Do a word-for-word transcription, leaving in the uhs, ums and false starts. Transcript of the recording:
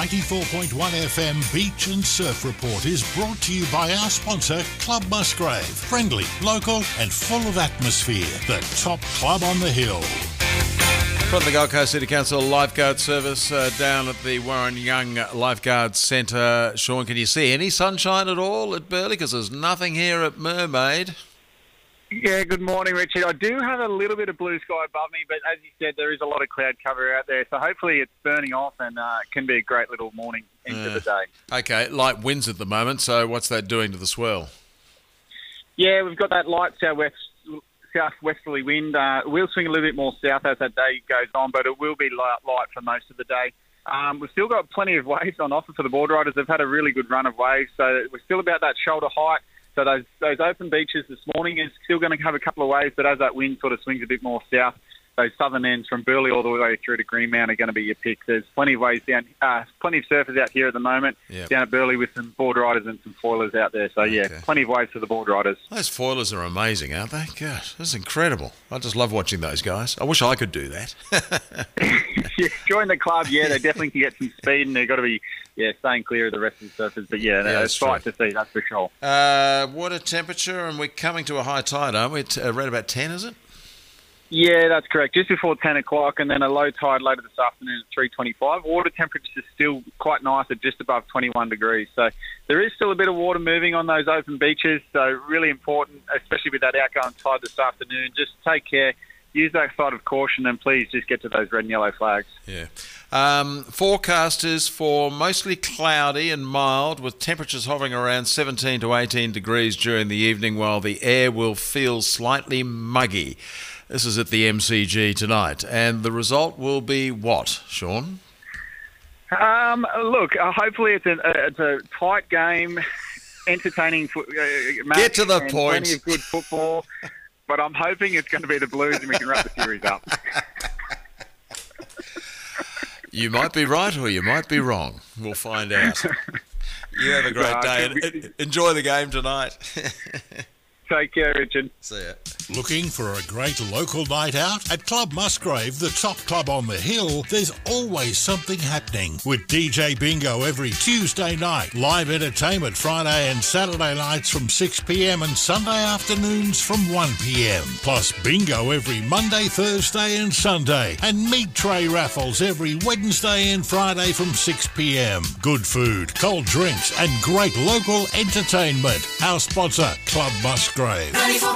ninety-four point one F M Beach and Surf Report is brought to you by our sponsor, Club Musgrave. Friendly, local and full of atmosphere. The top club on the hill. From the Gold Coast City Council Lifeguard Service uh, down at the Warren Young Lifeguard Centre. Sean, can you see any sunshine at all at Burleigh? Because there's nothing here at Mermaid. Yeah, good morning, Richard. I do have a little bit of blue sky above me, but as you said, there is a lot of cloud cover out there. So hopefully it's burning off and uh, it can be a great little morning into uh, the day. Okay, light winds at the moment. So what's that doing to the swell? Yeah, we've got that light southwest, southwesterly wind. Uh, we'll swing a little bit more south as that day goes on, but it will be light, light for most of the day. Um, we've still got plenty of waves on offer for the board riders. They've had a really good run of waves, so we're still about that shoulder height. So those those open beaches this morning is still going to have a couple of waves, but as that wind sort of swings a bit more south, those southern ends from Burleigh all the way through to Greenmount are going to be your pick. There's plenty of waves down, uh, plenty of surfers out here at the moment, yep. down at Burleigh with some board riders and some foilers out there. So yeah, okay. plenty of waves for the board riders. Those foilers are amazing, aren't they? Gosh, this is incredible. I just love watching those guys. I wish I could do that. yeah, join the club, yeah, they definitely can get some speed and they've got to be yeah staying clear of the rest of the surfers. But yeah, yeah it's sight to see, that's for sure. Uh, water temperature, and we're coming to a high tide, aren't we? It's around about ten, is it? Yeah, that's correct. Just before ten o'clock, and then a low tide later this afternoon at three twenty-five. Water temperature is still quite nice at just above twenty-one degrees. So there is still a bit of water moving on those open beaches. So really important, especially with that outgoing tide this afternoon. Just take care, use that side of caution, and please just get to those red and yellow flags. Yeah. Um, forecast is for mostly cloudy and mild, with temperatures hovering around seventeen to eighteen degrees during the evening, while the air will feel slightly muggy. This is at the M C G tonight, and the result will be what, Sean? Um, look, uh, hopefully it's a, uh, it's a tight game, entertaining fo- uh, match. Get to the and point. Plenty of good football, but I'm hoping it's going to be the Blues and we can wrap the series up. You might be right or you might be wrong. We'll find out. You have a great uh, day and enjoy the game tonight. Take care, Richard. See ya. Looking for a great local night out? At Club Musgrave, the top club on the hill, there's always something happening. With D J Bingo every Tuesday night, live entertainment Friday and Saturday nights from six p.m. and Sunday afternoons from one p.m. Plus bingo every Monday, Thursday and Sunday. And meat tray raffles every Wednesday and Friday from six p.m. Good food, cold drinks and great local entertainment. Our sponsor, Club Musgrave.